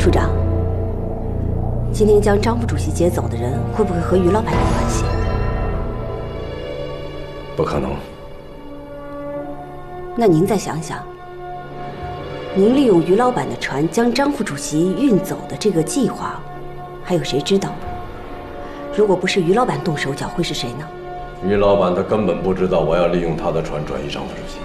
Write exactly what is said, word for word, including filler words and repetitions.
处长，今天将张副主席接走的人，会不会和于老板有关系？ 不可能。 那您再想想，您利用于老板的船将张副主席运走的这个计划，还有谁知道？如果不是于老板动手脚，会是谁呢？ 于老板他根本不知道我要利用他的船转移张副主席。